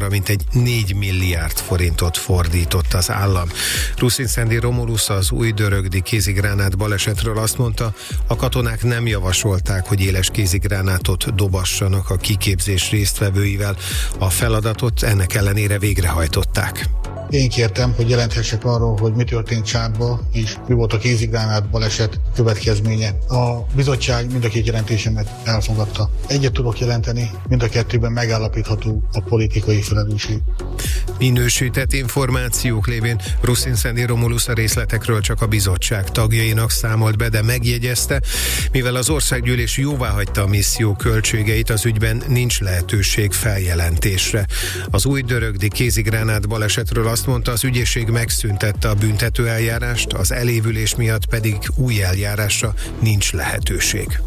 arra mintegy 4 milliárd forintot fordított az állam. Rusinszandi Romulus, az újdörögdi kézigránát balesetről azt mondta, a katonák nem javasolták, hogy éles kézigránátot dobassanak a kiképzés résztvevőivel. A feladatot ennek ellenére végrehajtották. Én kértem, hogy jelenthessek arról, hogy mi történt Csádban, és mi volt a kézigránát baleset következménye. A bizottság mind a két jelentésemet elfogadta. Egyet tudok jelenteni, mind a kettőben megállapítható a politikai felelősség. Minősített információk lévén Rusinszandi Romulus a részletekről csak a bizottság tagjainak számolt be, de megjegyezte, mivel az országgyűlés jóváhagyta a misszió költségeit, az ügyben nincs lehetőség feljelentésre. Az újdörögdi kézigránát balesetről azt mondta, az ügyészség megszüntette a büntetőeljárást, az elévülés miatt pedig új eljárásra nincs lehetőség.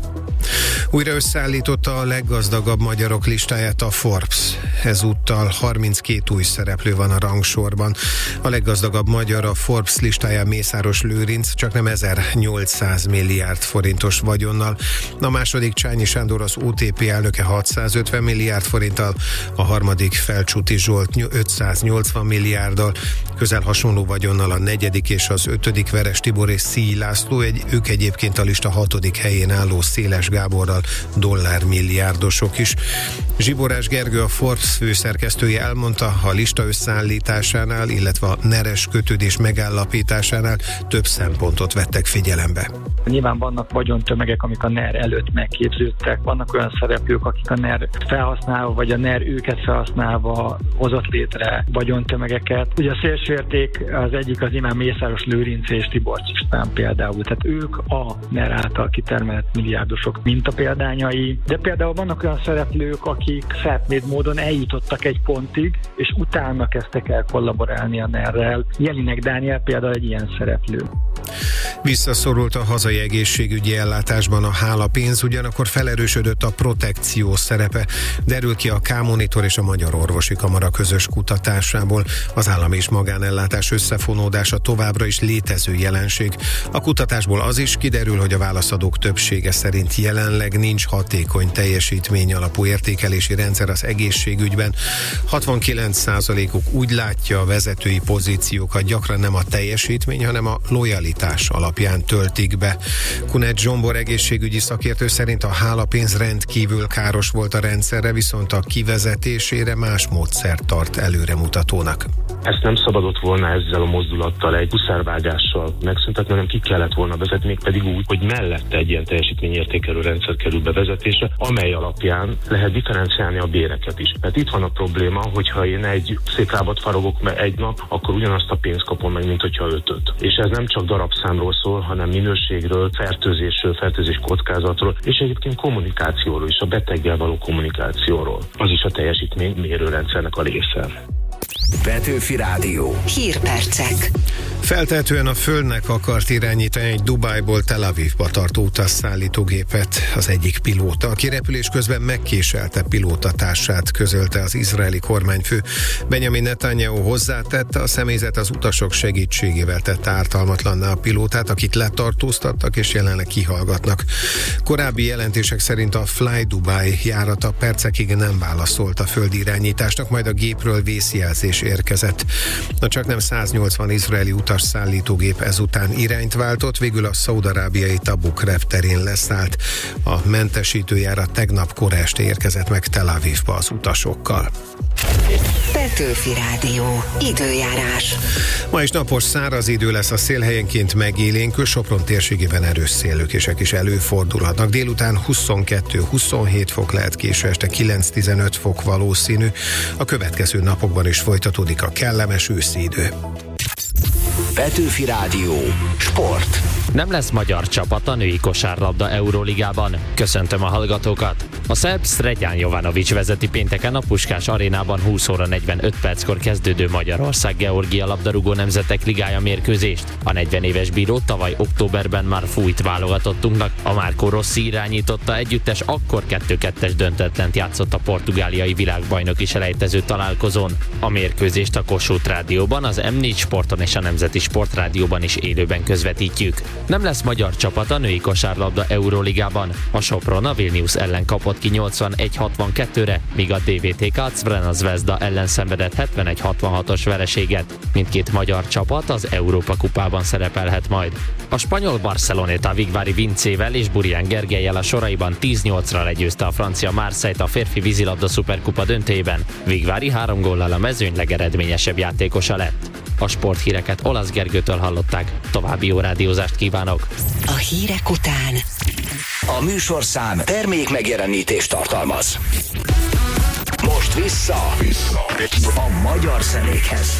Újra összeállította a leggazdagabb magyarok listáját a Forbes. Ezúttal 32 új szereplő van a rangsorban. A leggazdagabb magyar a Forbes listáján Mészáros Lőrinc, csaknem 1800 milliárd forintos vagyonnal. A második Csányi Sándor, az OTP elnöke 650 milliárd forinttal, a harmadik Felcsúti Zsolt 580 milliárddal, közel hasonló vagyonnal a negyedik és az ötödik Veres Tibor és Szíj László, ők egyébként a lista 6. helyén álló Széles Gáborral dollármilliárdosok is. Zsiborás Gergő, a Forbes főszerkesztője elmondta, a lista összeállításánál, illetve a NER-es kötődés megállapításánál több szempontot vettek figyelembe. Nyilván vannak vagyontömegek, amik a NER előtt megképződtek, vannak olyan szereplők, akik a NER felhasználva, vagy a NER őket felhasználva hozott létre vagyontömegeket. Ugye a szélsőérték az egyik az imád Mészáros Lőrinc és Tiborcs István például, tehát ők a NER által kitermelt milliárdosok mintapéldányai, de például vannak olyan szereplők, akik self-made módon eljutottak egy pontig, és utána kezdtek el kollaborálni a NER-rel. Jelinek Dániel például egy ilyen szereplő. Visszaszorult a hazai egészségügyi ellátásban a hálapénz, ugyanakkor felerősödött a protekció szerepe, derül ki a K-Monitor és a Magyar Orvosi Kamara közös kutatásából. Az állami és magánellátás összefonódása továbbra is létező jelenség. A kutatásból az is kiderül, hogy a válaszadók többsége szerint jelenleg nincs hatékony teljesítmény alapú értékelési rendszer az egészségügyben. 69%-uk úgy látja, a vezetői pozíciókat gyakran nem a teljesítmény, hanem a lojalitás alapján töltik be. Kunert Zsombor egészségügyi szakértő szerint a hálapénz rendkívül káros volt a rendszerre, viszont a kivezetésére más módszert tart előremutatónak. Ezt nem szabadott volna ezzel a mozdulattal, egy huszárvágással megszüntetni, hanem ki kellett volna vezetni, mégpedig úgy, hogy mellette egy ilyen teljesítményértékelő rendszer kerül bevezetésre, amely alapján lehet differenciálni a béreket is. Tehát itt van a probléma, hogyha én egy széklábat faragok egy nap, akkor ugyanazt a pénzt kapom meg, mint hogyha 5-öt. És ez nem csak darabszámról szól, hanem minőségről, fertőzésről, fertőzés kockázatról, és egyébként kommunikációról is, a beteggel való kommunikációról. Az is a teljesítmény mérőrendszernek a része. Petőfi Rádió. Hírpercek. Feltehetően a Földnek akart irányítani egy Dubájból Tel Avivba tartó utasszállítógépet az egyik pilóta, aki repülés közben megkéselte pilótatársát, közölte az izraeli kormányfő. Benjamin Netanyahu hozzátette, a személyzet az utasok segítségével tette ártalmatlanná a pilótát, akit letartóztattak és jelenleg kihallgatnak. Korábbi jelentések szerint a Fly Dubai járata percekig nem válaszolt a földi irányításnak, majd a gépről vészjelzés érkezett. A csaknem 180 izraeli utasszállítógép ezután irányt váltott, végül a szaúd-arábiai Tabuk repterén leszállt. A mentesítőjárat tegnap kora este érkezett meg Tel Avivba az utasokkal. Petőfi Rádió. Időjárás. Ma is napos, száraz idő lesz, a szél helyenként megélénkül, Sopron térségében erős széllökések is előfordulhatnak. Délután 22-27 fok lehet, késő este 9-15 fok valószínű. A következő napokban is folytatódik a kellemes őszi idő. Petőfi Rádió. Sport. Nem lesz magyar csapat a női kosárlabda Euróligában. Köszöntöm a hallgatókat! A szerb Sređan Jovanović vezeti pénteken a Puskás arénában 20 óra 45 perckor kezdődő Magyarország-Georgia labdarúgó nemzetek ligája mérkőzést. A 40 éves bíró tavaly októberben már fújt válogatottunknak. A Marco Rossi irányította együttes akkor 2-2-es döntetlent játszott a portugáliai világbajnoki selejtező találkozón. A mérkőzést a Kossuth Rádióban, az M4 Sporton és a Nemzeti Sportrádióban is élőben közvetítjük. Nem lesz magyar csapat a női kosárlabda Euróligában. A Sopron a Vilnius ellen kapott ki 81-62-re, míg a DVTK Crvena Zvezda ellen szenvedett 71-66-os vereséget. Mindkét magyar csapat az Európa kupában szerepelhet majd. A spanyol Barceloneta Vigvári Vincével és Burián Gergellyel a soraiban 10-8-ra legyőzte a francia Marseille-t a férfi vízilabda szuperkupa döntőjében. Vigvári 3 góllal a mezőny legeredményesebb játékosa lett. A sporthíreket Olasz Gergőtől hallották. További jó rádiózást kívánok! A hírek után A műsorszám termék megjelenítést tartalmaz. Most vissza a magyar zenékhez.